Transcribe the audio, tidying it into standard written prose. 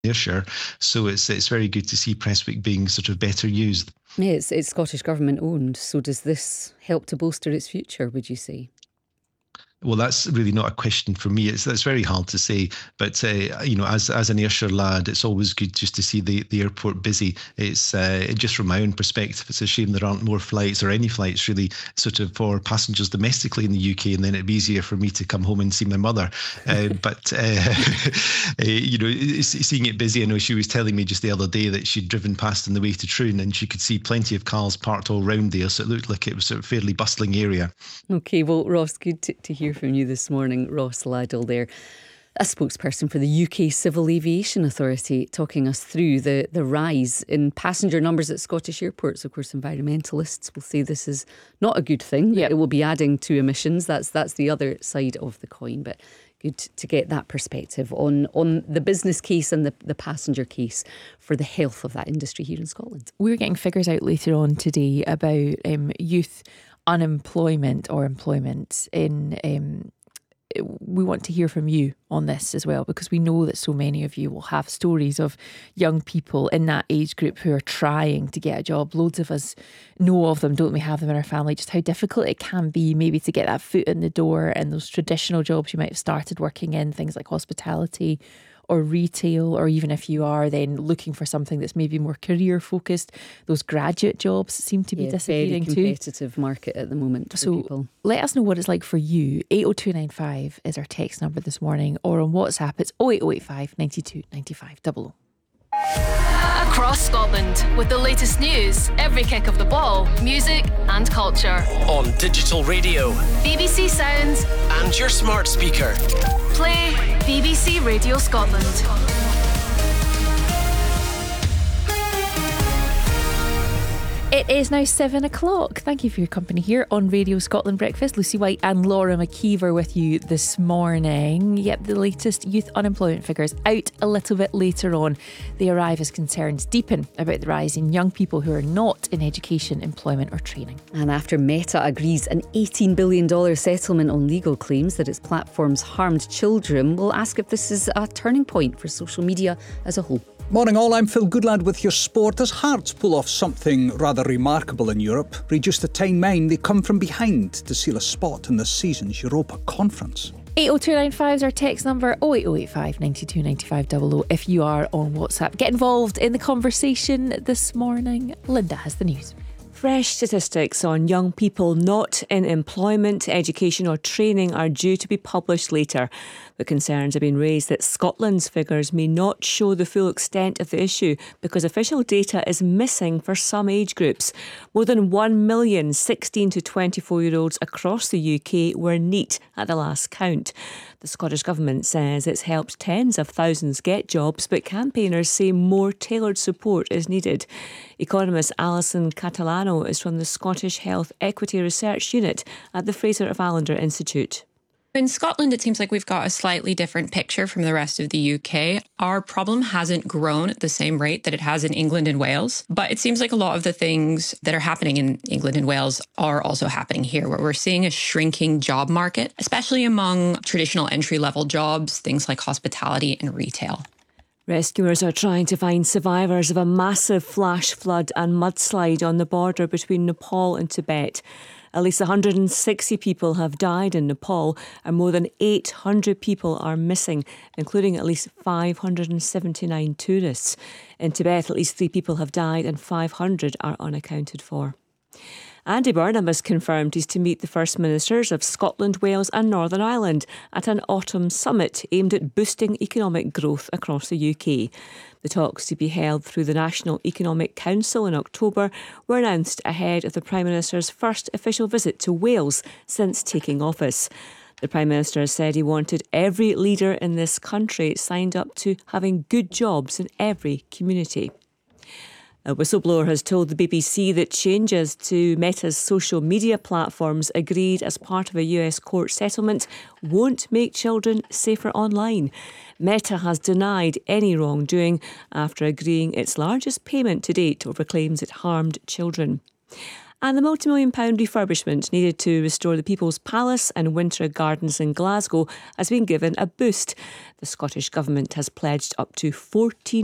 Ayrshire. So it's very good to see Prestwick being sort of better used. Yeah, it's Scottish Government owned. So does this help to bolster its future, would you say? Well, that's really not a question for me. That's very hard to say. But as an Ayrshire lad, it's always good just to see the airport busy. It's just from my own perspective, it's a shame there aren't more flights or any flights really, sort of for passengers domestically in the UK, and then it'd be easier for me to come home and see my mother. Seeing it busy. I know she was telling me just the other day that she'd driven past on the way to Troon, and she could see plenty of cars parked all round there. So it looked like it was a fairly bustling area. Okay, well, Ross, good to hear from you this morning. Ross Laddle there, a spokesperson for the UK Civil Aviation Authority, talking us through the rise in passenger numbers at Scottish airports. Of course, environmentalists will say this is not a good thing. Yep. It will be adding to emissions. That's the other side of the coin. But good to get that perspective on the business case and the passenger case for the health of that industry here in Scotland. We're getting figures out later on today about youth unemployment or employment in we want to hear from you on this as well, because we know that so many of you will have stories of young people in that age group who are trying to get a job. Loads of us know of them, don't we, have them in our family, just how difficult it can be maybe to get that foot in the door and those traditional jobs you might have started working in, things like hospitality or retail, or even if you are then looking for something that's maybe more career focused, those graduate jobs seem to be disappearing too. Very competitive market at the moment for people. Let us know what it's like for you. 80295 is our text number this morning, or on WhatsApp it's 08085 92 95 00. Across Scotland, with the latest news, every kick of the ball, music and culture. On digital radio, BBC Sounds and your smart speaker. Play BBC Radio Scotland. It is now 7 o'clock. Thank you for your company here on Radio Scotland Breakfast. Lucy White and Laura McKeever with you this morning. Yep, the latest youth unemployment figures out a little bit later on. They arrive as concerns deepen about the rise in young people who are not in education, employment or training. And after Meta agrees an $18 billion settlement on legal claims that its platforms harmed children, we'll ask if this is a turning point for social media as a whole. Morning all, I'm Phil Goodlad with your sport. As Hearts pull off something rather remarkable in Europe, reduced to 10-9, they come from behind to seal a spot in this season's Europa Conference. 80295 is our text number, 08085 92 95 00 if you are on WhatsApp. Get involved in the conversation this morning. Linda has the news. Fresh statistics on young people not in employment, education or training are due to be published later. But concerns have been raised that Scotland's figures may not show the full extent of the issue because official data is missing for some age groups. More than 1 million 16 to 24-year-olds across the UK were NEET at the last count. The Scottish Government says it's helped tens of thousands get jobs, but campaigners say more tailored support is needed. Economist Alison Catalano is from the Scottish Health Equity Research Unit at the Fraser of Allender Institute. In Scotland, it seems like we've got a slightly different picture from the rest of the UK. Our problem hasn't grown at the same rate that it has in England and Wales. But it seems like a lot of the things that are happening in England and Wales are also happening here, where we're seeing a shrinking job market, especially among traditional entry-level jobs, things like hospitality and retail. Rescuers are trying to find survivors of a massive flash flood and mudslide on the border between Nepal and Tibet. At least 160 people have died in Nepal and more than 800 people are missing, including at least 579 tourists. In Tibet, at least 3 people have died and 500 are unaccounted for. Andy Burnham has confirmed he's to meet the First Ministers of Scotland, Wales and Northern Ireland at an autumn summit aimed at boosting economic growth across the UK. The talks, to be held through the National Economic Council in October, were announced ahead of the Prime Minister's first official visit to Wales since taking office. The Prime Minister said he wanted every leader in this country signed up to having good jobs in every community. A whistleblower has told the BBC that changes to Meta's social media platforms agreed as part of a US court settlement won't make children safer online. Meta has denied any wrongdoing after agreeing its largest payment to date over claims it harmed children. And the multi-million-pound refurbishment needed to restore the People's Palace and Winter Gardens in Glasgow has been given a boost. The Scottish Government has pledged up to £14